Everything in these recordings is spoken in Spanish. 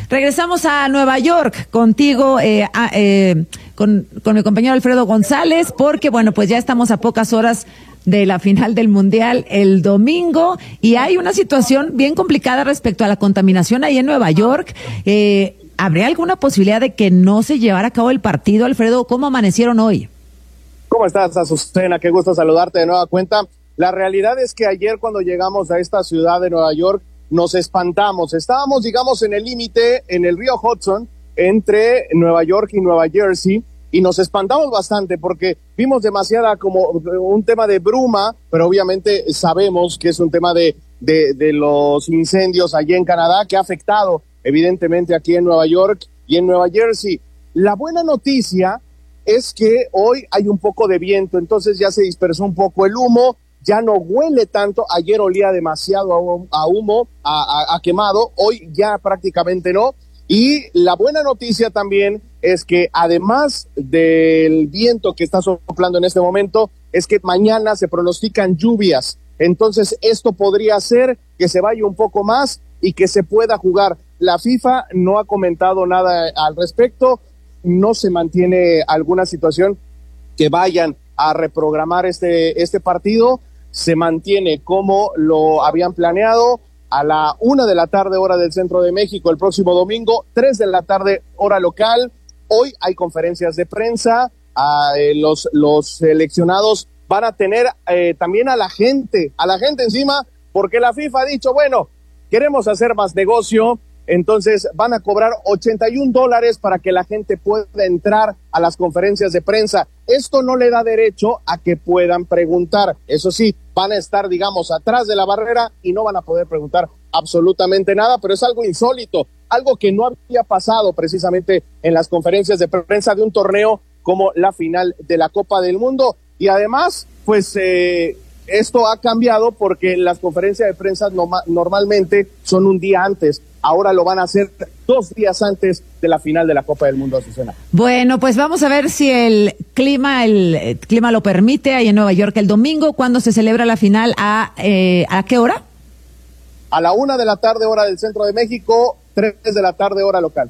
Regresamos a Nueva York contigo, con mi compañero Alfredo González, porque bueno, pues ya estamos a pocas horas de la final del Mundial el domingo y hay una situación bien complicada respecto a la contaminación ahí en Nueva York. ¿Habría alguna posibilidad de que no se llevara a cabo el partido, Alfredo? ¿Cómo amanecieron hoy? ¿Cómo estás, Azucena? Qué gusto saludarte de nueva cuenta. La realidad es que ayer cuando llegamos a esta ciudad de Nueva York nos espantamos. Estábamos, digamos, en el límite, en el río Hudson, entre Nueva York y Nueva Jersey, y nos espantamos bastante porque vimos demasiada como un tema de bruma, pero obviamente sabemos que es un tema de los incendios allí en Canadá que ha afectado evidentemente aquí en Nueva York y en Nueva Jersey. La buena noticia es que hoy hay un poco de viento, entonces ya se dispersó un poco el humo, ya no huele tanto. Ayer olía demasiado a humo, a quemado, hoy ya prácticamente no. Y la buena noticia también es que además del viento que está soplando en este momento, es que mañana se pronostican lluvias. Entonces esto podría hacer que se vaya un poco más y que se pueda jugar. La FIFA no ha comentado nada al respecto, no se mantiene alguna situación que vayan a reprogramar este partido, se mantiene como lo habían planeado a la 1 de la tarde hora del Centro de México el próximo domingo, 3 de la tarde hora local. Hoy hay conferencias de prensa, los seleccionados van a tener también a la gente encima, porque la FIFA ha dicho, bueno, queremos hacer más negocio, entonces van a cobrar $81 para que la gente pueda entrar a las conferencias de prensa. Esto no le da derecho a que puedan preguntar. Eso sí, van a estar, digamos, atrás de la barrera y no van a poder preguntar absolutamente nada, pero es algo insólito, algo que no había pasado precisamente en las conferencias de prensa de un torneo como la final de la Copa del Mundo. Y además, pues esto ha cambiado porque las conferencias de prensa normalmente son un día antes. Ahora lo van a hacer 2 días antes de la final de la Copa del Mundo, Azucena. Bueno, pues vamos a ver si el clima lo permite ahí en Nueva York el domingo. ¿Cuándo se celebra la final? ¿A qué hora? A la 1 de la tarde, hora del Centro de México, 3 de la tarde, hora local.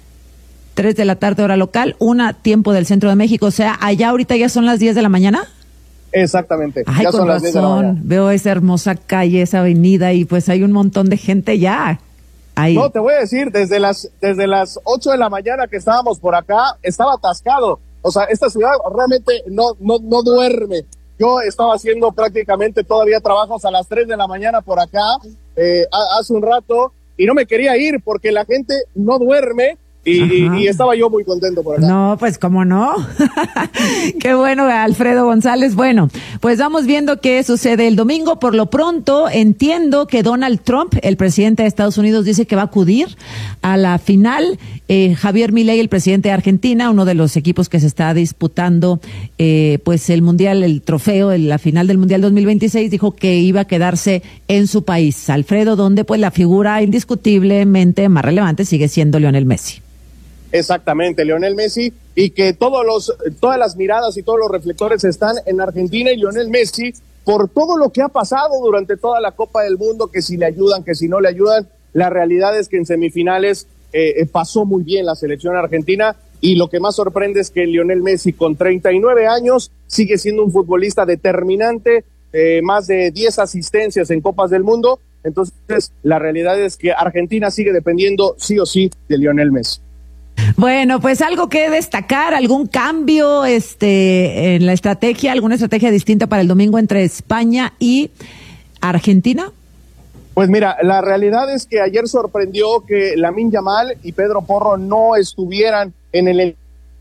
3 de la tarde, hora local, 1 tiempo del Centro de México. O sea, allá ahorita ya son las 10 de la mañana. Exactamente. Ay, ya con son las 10 de la mañana. Veo esa hermosa calle, esa avenida, y pues hay un montón de gente ya. Ahí. No, te voy a decir, desde las 8 de la mañana que estábamos por acá, estaba atascado. O sea, esta ciudad realmente no duerme. Yo estaba haciendo prácticamente todavía trabajos a las 3 de la mañana por acá, hace un rato, y no me quería ir porque la gente no duerme. Y estaba yo muy contento por acá. No, pues cómo no. Qué bueno, Alfredo González. Bueno, pues vamos viendo qué sucede el domingo. Por lo pronto, entiendo que Donald Trump, el presidente de Estados Unidos, dice que va a acudir a la final. Javier Milei, el presidente de Argentina, uno de los equipos que se está disputando pues el Mundial, el trofeo, la final del Mundial 2026, dijo que iba a quedarse en su país, Alfredo, donde pues la figura indiscutiblemente más relevante sigue siendo Lionel Messi. Exactamente, Lionel Messi, y que todas las miradas y todos los reflectores están en Argentina y Lionel Messi por todo lo que ha pasado durante toda la Copa del Mundo, que si le ayudan, que si no le ayudan. La realidad es que en semifinales pasó muy bien la selección argentina, y lo que más sorprende es que Lionel Messi, con 39 años, sigue siendo un futbolista determinante, más de 10 asistencias en Copas del Mundo. Entonces, la realidad es que Argentina sigue dependiendo sí o sí de Lionel Messi. Bueno, pues algo que destacar, algún cambio en la estrategia, alguna estrategia distinta para el domingo entre España y Argentina. Pues mira, la realidad es que ayer sorprendió que Lamine Yamal y Pedro Porro no estuvieran en el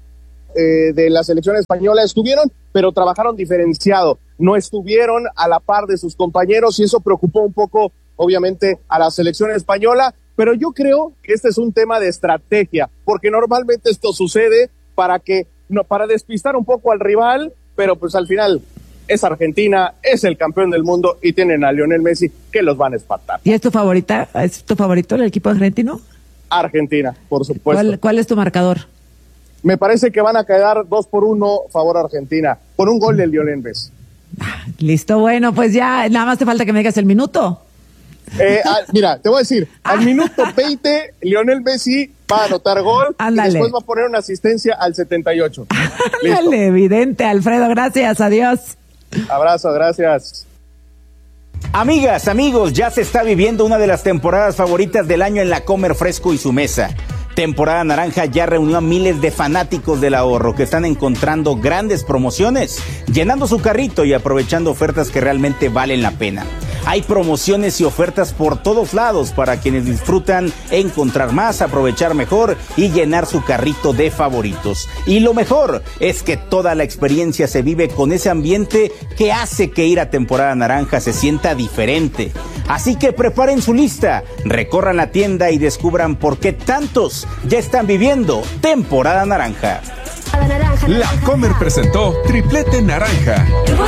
de la selección española. Estuvieron, pero trabajaron diferenciado, no estuvieron a la par de sus compañeros, y eso preocupó un poco, obviamente, a la selección española. Pero yo creo que este es un tema de estrategia, porque normalmente esto sucede para despistar un poco al rival, pero pues al final es Argentina, es el campeón del mundo y tienen a Lionel Messi que los van a espantar. ¿Y es tu favorita? ¿Es tu favorito el equipo argentino? Argentina, por supuesto. ¿Cuál es tu marcador? Me parece que van a quedar 2-1 favor Argentina, por un gol de Lionel Messi. Listo, bueno, pues ya nada más te falta que me digas el minuto. Mira, te voy a decir, al minuto 20, Lionel Messi va a anotar gol. Ándale. Y después va a poner una asistencia al 78. Ándale, evidente, Alfredo, gracias, adiós. Abrazo, gracias. Amigas, amigos, ya se está viviendo una de las temporadas favoritas del año en la Comer Fresco y su mesa. Temporada Naranja ya reunió a miles de fanáticos del ahorro que están encontrando grandes promociones, llenando su carrito y aprovechando ofertas que realmente valen la pena. Hay promociones y ofertas por todos lados para quienes disfrutan encontrar más, aprovechar mejor y llenar su carrito de favoritos. Y lo mejor es que toda la experiencia se vive con ese ambiente que hace que ir a Temporada Naranja se sienta diferente. Así que preparen su lista, recorran la tienda y descubran por qué tantos ya están viviendo Temporada Naranja. La Comer presentó Triplete Naranja.